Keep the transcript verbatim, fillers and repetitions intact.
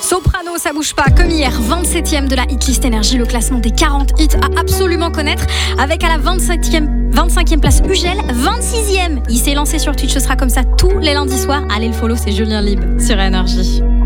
Soprano, ça bouge pas, comme hier, vingt-septième de la Hitlist Énergie, le classement des quarante hits à absolument connaître, avec à la vingt-septième, vingt-cinquième place Ugel, vingt-sixième. Il s'est lancé sur Twitch, ce sera comme ça tous les lundis soirs. Allez le follow, c'est Julien Lib sur Énergie.